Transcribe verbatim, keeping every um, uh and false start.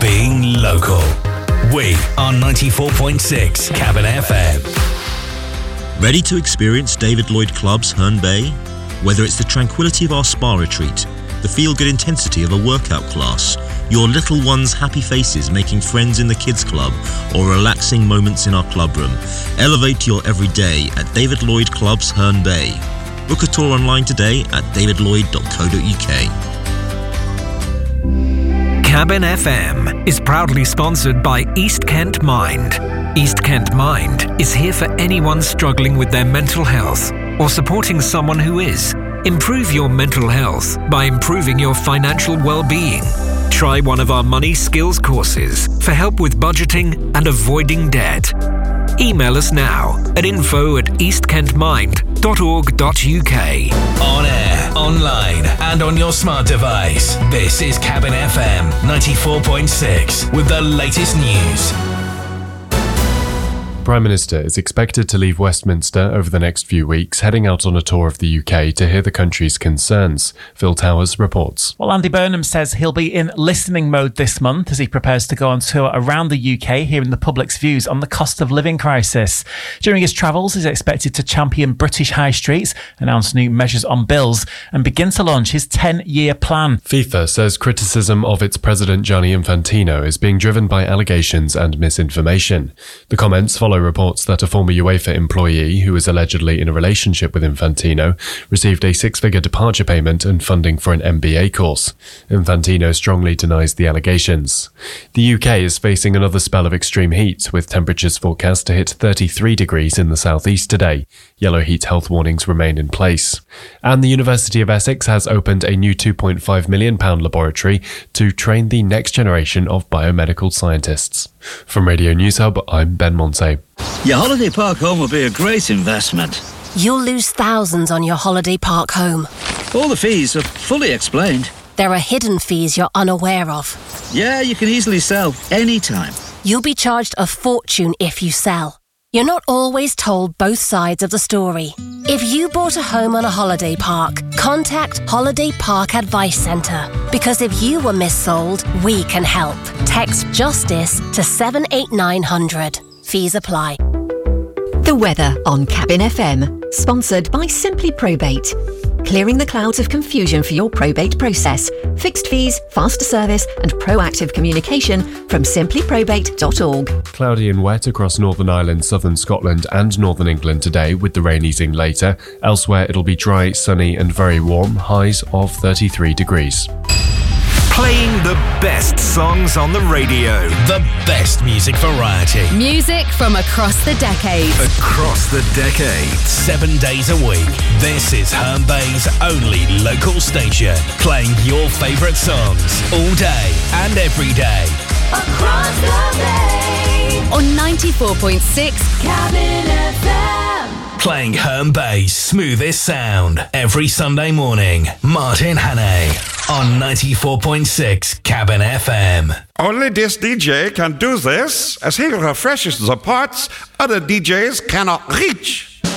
being local. We are ninety-four point six Cabin F M. Ready to experience David Lloyd Club's Herne Bay? Whether it's the tranquility of our spa retreat, the feel-good intensity of a workout class, your little one's happy faces making friends in the kids club, or relaxing moments in our clubroom, elevate your everyday at David Lloyd Club's Herne Bay. Book a tour online today at david lloyd dot co dot uk. Cabin F M is proudly sponsored by East Kent Mind. East Kent Mind is here for anyone struggling with their mental health or supporting someone who is. Improve your mental health by improving your financial well-being. Try one of our money skills courses for help with budgeting and avoiding debt. Email us now at info at east kent mind dot org dot uk. On air, online, and on your smart device. This is Cabin F M ninety-four point six with the latest news. Prime Minister is expected to leave Westminster over the next few weeks, heading out on a tour of the U K to hear the country's concerns. Phil Towers reports. Well, Andy Burnham says he'll be in listening mode this month as he prepares to go on tour around the U K, hearing the public's views on the cost of living crisis. During his travels, he's expected to champion British high streets, announce new measures on bills, and begin to launch his ten-year plan. FIFA says criticism of its president Gianni Infantino is being driven by allegations and misinformation. The comments follow reports that a former UEFA employee who was allegedly in a relationship with Infantino received a six-figure departure payment and funding for an M B A course. Infantino strongly denies the allegations. The U K is facing another spell of extreme heat, with temperatures forecast to hit thirty-three degrees in the southeast today. Yellow heat health warnings remain in place. And the University of Essex has opened a new two point five million pounds laboratory to train the next generation of biomedical scientists. From Radio News Hub, I'm Ben Monte. Your holiday park home will be a great investment. You'll lose thousands on your holiday park home. All the fees are fully explained. There are hidden fees you're unaware of. Yeah, you can easily sell anytime. You'll be charged a fortune if you sell. You're not always told both sides of the story. If you bought a home on a holiday park, contact Holiday Park Advice Centre. Because if you were missold, we can help. Text JUSTICE to seven eight nine hundred. Fees apply. The weather on Cabin F M, sponsored by Simply Probate. Clearing the clouds of confusion for your probate process. Fixed fees, faster service and proactive communication from simply probate dot org. Cloudy and wet across Northern Ireland, southern Scotland and northern England today, with the rain easing later. Elsewhere it'll be dry, sunny and very warm, highs of thirty-three degrees. Playing the best songs on the radio. The best music variety. Music from across the decades. Across the decades. Seven days a week. This is Herne Bay's only local station. Playing your favourite songs all day and every day. Across the bay. On ninety-four point six Cabin F M. Playing Herne Bay's smoothest sound every Sunday morning. Martin Hannay on ninety-four point six Cabin F M. Only this D J can do this, as he refreshes the parts other D Js cannot reach.